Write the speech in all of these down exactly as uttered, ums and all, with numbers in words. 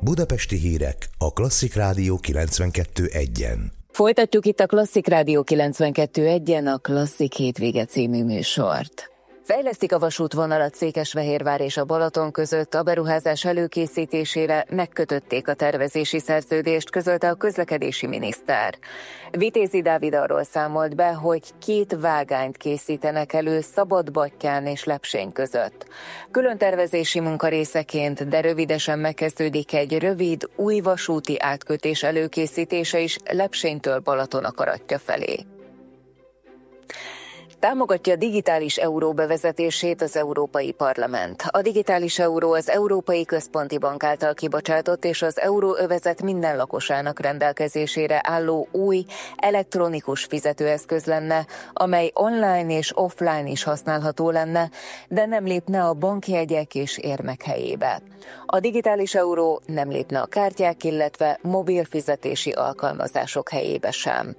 Budapesti hírek a Klasszik Rádió kilencvenkettő egyen. Folytatjuk itt a Klasszik Rádió kilencvenkettő egyen a Klasszik hétvége című műsort. Fejlesztik a vasútvonalat Székesfehérvár és a Balaton között, a beruházás előkészítésére megkötötték a tervezési szerződést, közölte a közlekedési miniszter. Vitézi Dávid arról számolt be, hogy két vágányt készítenek elő Szabadbattyán és Lepsény között. Külön tervezési munkarészeként, de rövidesen megkezdődik egy rövid, új vasúti átkötés előkészítése is Lepsénytől Balaton akaratja felé. Támogatja a digitális euró bevezetését az Európai Parlament. A digitális euró az Európai Központi Bank által kibocsátott és az euróövezet minden lakosának rendelkezésére álló új elektronikus fizetőeszköz lenne, amely online és offline is használható lenne, de nem lépne a bankjegyek és érmek helyébe. A digitális euró nem lépne a kártyák, illetve mobil fizetési alkalmazások helyébe sem.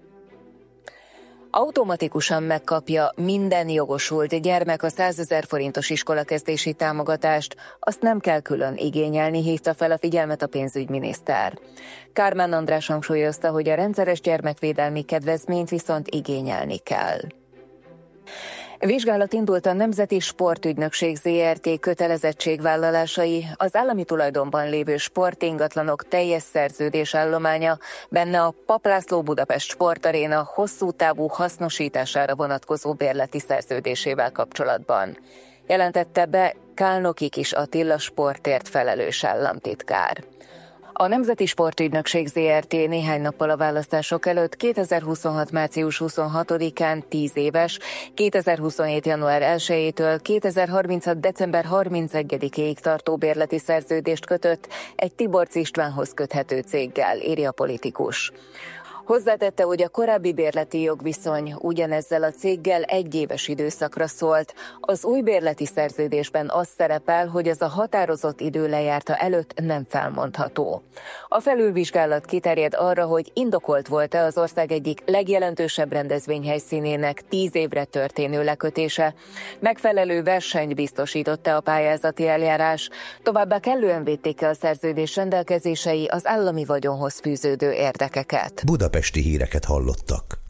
Automatikusan megkapja minden jogosult gyermek a százezer forintos iskolakezdési támogatást, azt nem kell külön igényelni, hívta fel a figyelmet a pénzügyminiszter. Kármán András hangsúlyozta, hogy a rendszeres gyermekvédelmi kedvezményt viszont igényelni kell. Vizsgálat indult a Nemzeti Sportügynökség zé er té kötelezettségvállalásai, az állami tulajdonban lévő sportingatlanok teljes szerződésállománya, benne a Papp László Budapest Sportaréna hosszú távú hasznosítására vonatkozó bérleti szerződésével kapcsolatban. Jelentette be Kálnoki Kis Attila sportért felelős államtitkár. A Nemzeti Sportügynökség zé er té néhány nappal a választások előtt kétezer-huszonhat március huszonhatodikán tíz éves, kétezer-huszonhét január elsejétől kétezer-harminchat december harmincegyedikéig tartó bérleti szerződést kötött egy Tiborcs Istvánhoz köthető céggel, írja a Politikus. Hozzátette, hogy a korábbi bérleti jogviszony ugyanezzel a céggel egyéves időszakra szólt. Az új bérleti szerződésben az szerepel, hogy ez a határozott idő lejárta előtt nem felmondható. A felülvizsgálat kiterjed arra, hogy indokolt volt-e az ország egyik legjelentősebb rendezvényhelyszínének tíz évre történő lekötése, megfelelő versenyt biztosított-e a pályázati eljárás, továbbá kellően védték-e a szerződés rendelkezései az állami vagyonhoz fűződő érdekeket. Budapesti híreket hallottak.